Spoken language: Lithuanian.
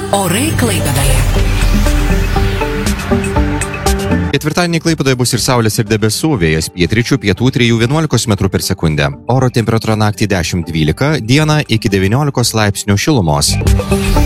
Orai Klaipėdoje. Ketvirtadienį Klaipėdoje bus ir saulės, ir debesų, vėjas pietryčių, pietų 3–11 metrų per sekundę. Oro temperatūra naktį 10–12, dieną iki 19 laipsnių šilumos.